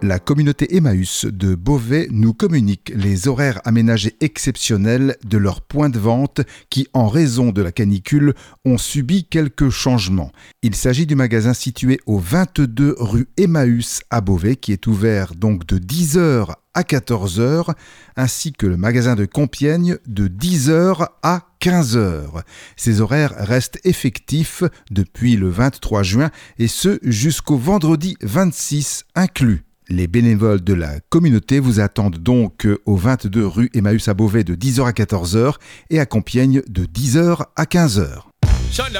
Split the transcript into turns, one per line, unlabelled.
La communauté Emmaüs de Beauvais nous communique les horaires aménagés exceptionnels de leurs points de vente qui, en raison de la canicule, ont subi quelques changements. Il s'agit du magasin situé au 22 rue Emmaüs à Beauvais qui est ouvert donc de 10h à 14h, ainsi que le magasin de Compiègne de 10h à 15h. Ces horaires restent effectifs depuis le 23 juin et ce jusqu'au vendredi 26 inclus. Les bénévoles de la communauté vous attendent donc au 22 rue Emmaüs à Beauvais de 10h à 14h et à Compiègne de 10h à 15h.
Shut